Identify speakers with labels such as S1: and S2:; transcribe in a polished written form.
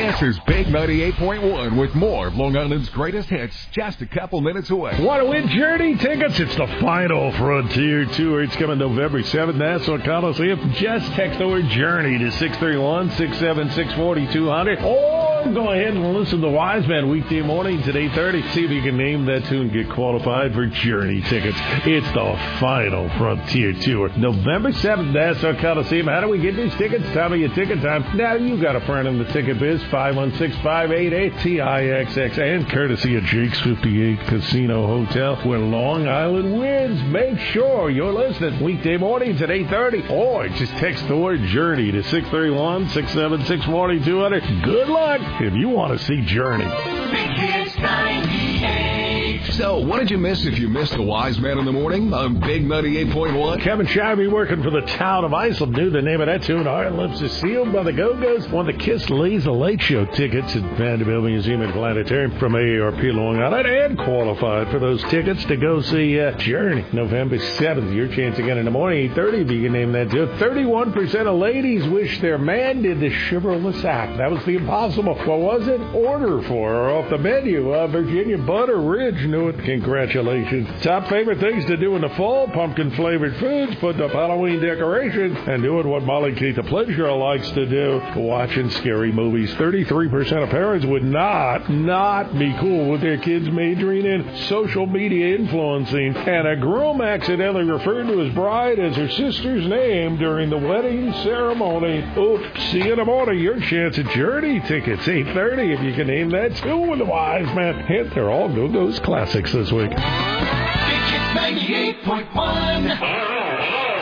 S1: This is Big 98.1 with more of Long Island's greatest hits just a couple minutes away.
S2: Want to win Journey tickets? It's the final Frontier Tour. It's coming November 7th, Nassau Coliseum. Just text the word Journey to 631-676-4200 or go ahead and listen to Wise Man weekday mornings at 8:30. See if you can name that tune and get qualified for Journey tickets. It's the final Frontier Tour. November 7th, Nassau Coliseum. How do we get these tickets? Time of your ticket time. Now you got a friend in the ticket biz. 516-588-TIXX, and courtesy of Jake's 58 Casino Hotel, where Long Island wins. Make sure you're listening weekday mornings at 8:30, or just text the word Journey to 631-676-4200. Good luck if you want to see Journey.
S3: Big Hits 98.
S1: So, what did you miss if you missed the Wise Man in the Morning on Big 98.1?
S2: Kevin Shivey, working for the town of Islip, knew the name of that tune. Our Lips Are Sealed by the Go-Go's. Won the Kiss Laser Late Show tickets at Vanderbilt Museum and Planetarium from AARP Long Island, and qualified for those tickets to go see Journey November 7th. Your chance again in the morning, 8:30, if you can name that too. 31% of ladies wish their man did the chivalrous act. That was the impossible. What was it? Order for her off the menu. Virginia Butter Ridge knew it. Congratulations. Top favorite things to do in the fall: pumpkin-flavored foods, putting up Halloween decorations, and doing what Molly Kate the Pleasure likes to do, watching scary movies. 33% of parents would not be cool with their kids majoring in social media influencing, and a groom accidentally referred to his bride as her sister's name during the wedding ceremony. Oops. See you in the morning. Your chance at Journey tickets, 8:30, if you can name that too with the Wise Man. And they're all Go-Go's classics this week.
S3: Big Hits 98.1.